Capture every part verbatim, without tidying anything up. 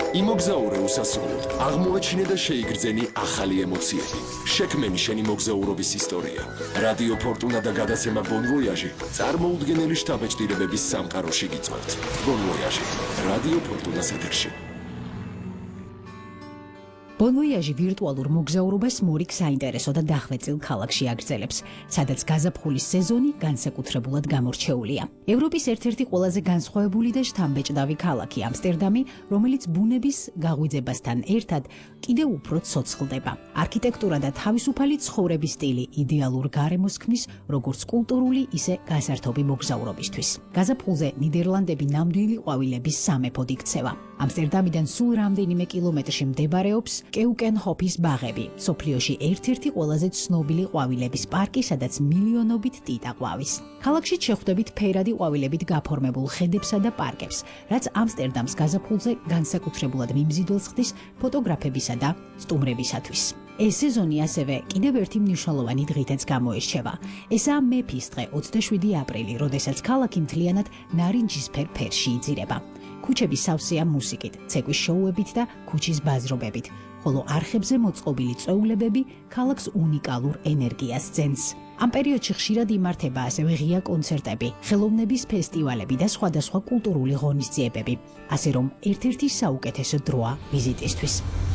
იმოგზაურე უსასრულოდ, აღმოაჩინე და შეიგრძენი ახალი ემოციები. შექმენი შენი მოგზაურობის ისტორია. რადიო ფორტუნა და გადაცემა Bon Voyage წარმოუდგენელი შთაბეჭდილებების სამყაროში გიწვევთ. Bon Voyage, რადიო ფორტუნას ეთერში. Bon Voyage ვირტუალურ მოგზაურობას მორიგ საინტერესო და დახვეწილ ქალაქში აგრძელებს, სადაც გაზაფხულის სეზონი განსაკუთრებულად გამორჩეულია. ევროპის ერთ-ერთი ყველაზე განსხვავებული და შთამბეჭდავი ქალაქი ამსტერდამი, რომელიც ბუნების გაღვიძებასთან ერთად კიდევ უფრო ცოცხლდება. არქიტექტურა და თავისუფალი ცხოვრების სტილი იდეალურ გარემოს ქმნის როგორც კულტურული, ისე გასართობი მოგზაურობისთვის. გაზაფხულზე ნიდერლანდები ნამდვილი ყვავილების სამეფოდ იქცევა. ამსტერდამიდან სულ რამდენიმე კილომეტრში მდებარეობს კეუკენჰოფის ბაღები, სოფლიოში ერთ-ერთი ყველაზე ცნობილი ყვავილების პარკი, სადაც მილიონობით ტიტა ყვავის. ქალაქში შეხვდებით ფერადი ყვავილებით გაფორმებულ ხედებსა და პარკებს, რაც ამსტერდამს გაზაფხულზე განსაკუთრებულად მიმზიდველს ხდის ფოტოგრაფებისა და სტუმრებისათვის. ეს სეზონი ასევე კიდევ ერთი მნიშვნელოვანი დღითაც გამოირჩევა. ესაა მეფის დღე, ოცდაშვიდი აპრილი, როდესაც ქალაქი მთლიანად ნარინჯისფერ ფერში იძირება. ქუჩები სავსეა მუსიკით, ცეკვის შოუებით და ქუჩის ბაზრობებით, ხოლო არხებზე მოწყობილი წვეულებები ქალაქს უნიკალურ ენერგიას ძენს. ამ პერიოდში ხშირად იმართება ასევე ღია კონცერტები, ხელოვნების ფესტივალები და სხვადასხვა კულტურული ღონისძიებები, ასე რომ ერთ-ერთი საუკეთესო დროა ვიზიტისთვის.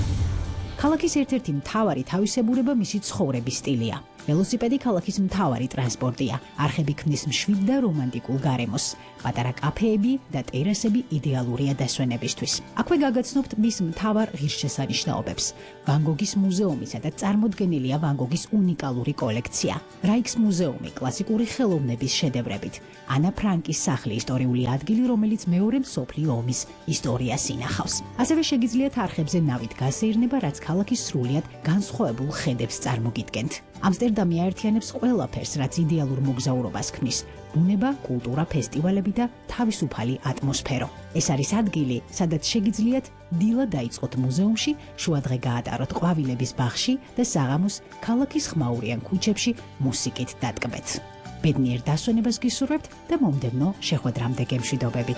ქალაქის ერთ-ერთი მთავარი თავისებურება მისი ცხოვრების სტილია. ველოსიპედი ქალაქის მთავარი ტრანსპორტია, არხები ქმნის მშვიდ და რომანტიკულ გარემოს. პატარა კაფეები და ტერასები იდეალურია დასვენებისთვის. აქვე გაგაცნობთ მის მთავარ ღირსშესანიშნაობებს. ვან გოგის მუზეუმი, სადაც წარმოდგენილია ვან გოგის უნიკალური კოლექცია. რაიქს მუზეუმი კლასიკური ხელოვნების შედევრებით. ანა ფრანკის სახლი, ისტორიული ადგილი, რომელიც მეორე მსოფლიო ომის ისტორიას ინახავს. ასევე შეგიძლიათ არხებზე ნავით გასეირნება, რაც ქალაქის სრულიად განსხვავებულ ხედებს წარმოგიდგენთ. ამსტერდამი აერთიანებს ყველაფერს, რაც იდეალურ მოგზაურობას ქმნის: ბუნება, კულტურა, ფესტივალები და თავისუფალი ატმოსფერო. ეს არის ადგილი, სადაც შეგიძლიათ დილა დაიწყოთ მუზეუმში, შუადღე გაატაროთ ყვავილების ბაღში და საღამოს ქალაქის ხმაურიან ქუჩებში მუსიკით დატკბეთ. ბედნიერ დასვენებას გისურვებთ და მომდევნო შეხვედრამდე გემშვიდობებით.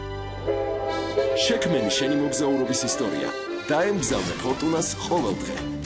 შექმენი შენი მოგზაურობის ისტორია. დაემგზავრე ფორტუნას ყოველდღე.